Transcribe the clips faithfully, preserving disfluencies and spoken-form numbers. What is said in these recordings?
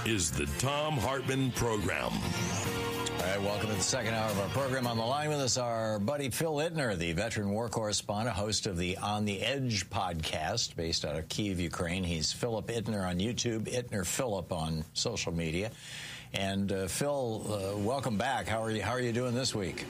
is the Thom Hartmann Program. All right, welcome to the second hour of our program. On the line with us, our buddy Phil Ittner, the veteran war correspondent, host of the On the Edge podcast based out of Kyiv, Ukraine. He's Philip Ittner on YouTube, Ittner Philip on social media. And uh, Phil, uh, welcome back. How are you? How are you doing this week?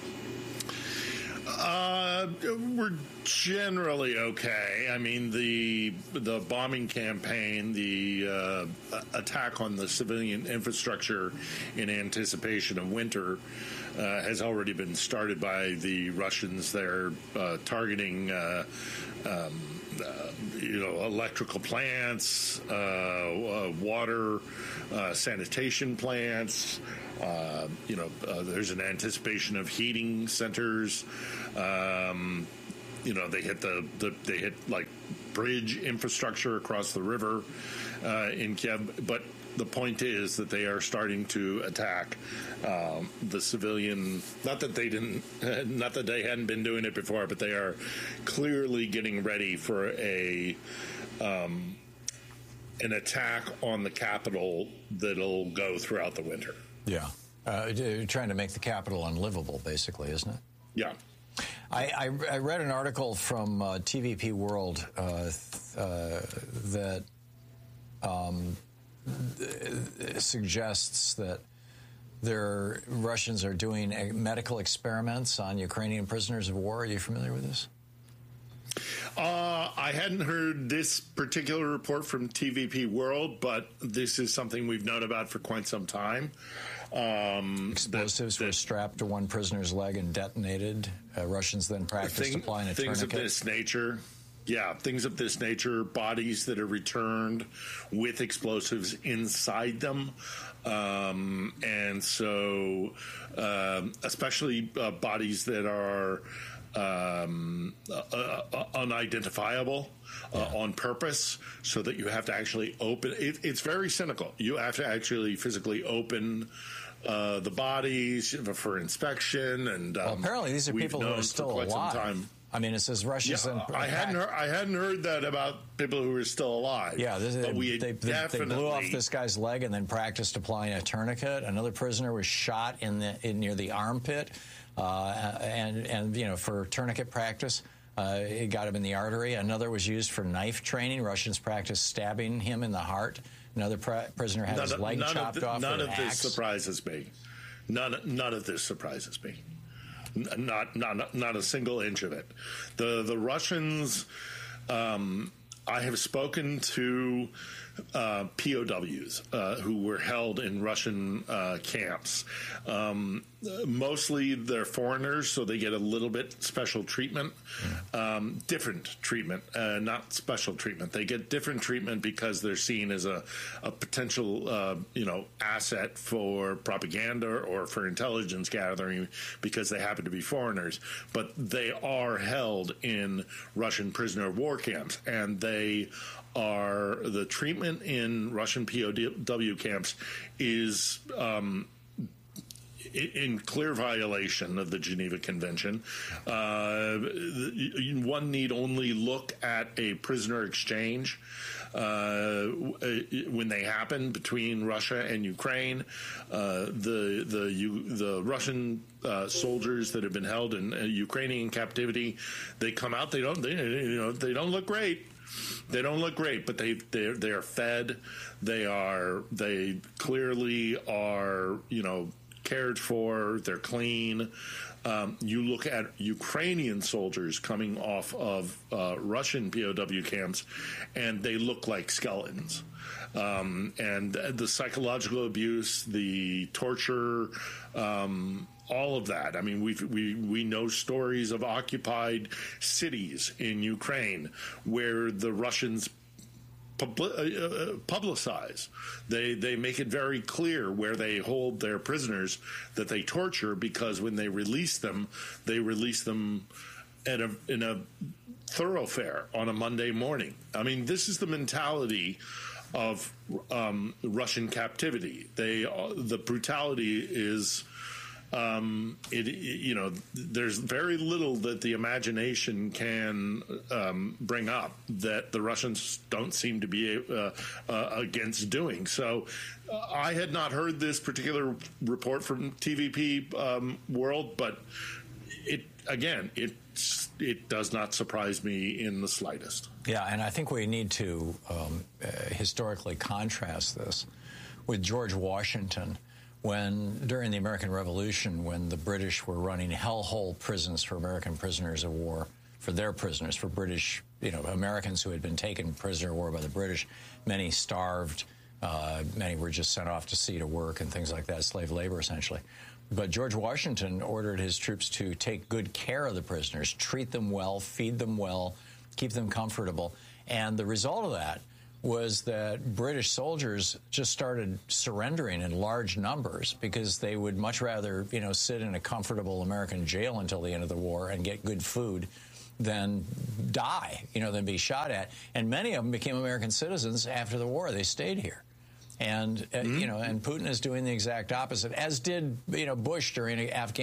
Uh, we're generally okay. I mean, the the bombing campaign, the uh, attack on the civilian infrastructure in anticipation of winter uh, has already been started by the Russians. They're uh, targeting uh, um, uh, you know, electrical plants, uh, uh, water, uh, sanitation plants. Uh, you know, uh, there's an anticipation of heating centers. Um, you know, they hit the, the they hit like bridge infrastructure across the river uh, in Kiev. But the point is that they are starting to attack um, the civilian. Not that they didn't, not that they hadn't been doing it before, but they are clearly getting ready for a um, an attack on the capital that'll go throughout the winter. Yeah. Uh, trying to make the capital unlivable, basically, isn't it? Yeah. I, I, I read an article from uh, T V P World uh, uh, that um, suggests that their Russians are doing medical experiments on Ukrainian prisoners of war. Are you familiar with this? Uh, I hadn't heard this particular report from T V P World, but this is something we've known about for quite some time. Um, Explosives that, that, were strapped to one prisoner's leg and detonated. Uh, Russians then practiced thing, applying a things tourniquet. Things of this nature. Yeah, things of this nature, bodies that are returned with explosives inside them. Um, and so, um, especially uh, bodies that are um, uh, uh, unidentifiable uh, yeah. on purpose, so that you have to actually open it. It's very cynical. You have to actually physically open uh, the bodies for inspection. And um, well, apparently these are people who are still alive. I mean, it says Russians. Yeah, and I hadn't heard, I hadn't heard that about people who were still alive. Yeah, this, but we they, they, definitely they blew off this guy's leg and then practiced applying a tourniquet. Another prisoner was shot in the in, near the armpit, uh, and and you know for tourniquet practice, uh, it got him in the artery. Another was used for knife training. Russians practiced stabbing him in the heart. Another pr- prisoner had none his of, leg chopped of the, off. None with of an this axe. surprises me. None none of this surprises me. Not not not a single inch of it. The the Russians. Um, I have spoken to uh, P O Ws uh, who were held in Russian uh, camps. Um, mostly they're foreigners, so they get a little bit special treatment, um, different treatment, uh, not special treatment. They get different treatment because they're seen as a, a potential, uh, you know, asset for propaganda or for intelligence gathering because they happen to be foreigners. But they are held in Russian prisoner of war camps, and they are the treatment in Russian P O W camps is um, in clear violation of the Geneva Convention. Uh, one need only look at a prisoner exchange uh, when they happen between Russia and Ukraine. Uh, the the you, the Russian uh, soldiers that have been held in uh, Ukrainian captivity, they come out. They don't. They, you know. They don't look great. They don't look great, but they they they are fed. They are they clearly are you know cared for. They're clean. Um, you look at Ukrainian soldiers coming off of uh, Russian P O W camps, and they look like skeletons. Um, and the psychological abuse, the torture, um, all of that. I mean, we we we know stories of occupied cities in Ukraine where the Russians publicize. They they make it very clear where they hold their prisoners that they torture, because when they release them, they release them at a, in a thoroughfare on a Monday morning. I mean, this is the mentality of um, Russian captivity. They the brutality is um, it, it you know there's very little that the imagination can um, bring up that the Russians don't seem to be uh, uh, against doing. So uh, I had not heard this particular report from T V P um, World, but it again it it does not surprise me in the slightest. Yeah, and I think we need to um, uh, historically contrast this with George Washington, when during the American Revolution, when the British were running hellhole prisons for American prisoners of war, for their prisoners, for British, you know, Americans who had been taken prisoner of war by the British. Many starved, uh, many were just sent off to sea to work and things like that, slave labor essentially. But George Washington ordered his troops to take good care of the prisoners, treat them well, feed them well, keep them comfortable. And the result of that was that British soldiers just started surrendering in large numbers because they would much rather, you know, sit in a comfortable American jail until the end of the war and get good food than die, you know, than be shot at. And many of them became American citizens after the war. They stayed here. And, uh, mm-hmm. you know, and Putin is doing the exact opposite, as did, you know, Bush during Afghanistan.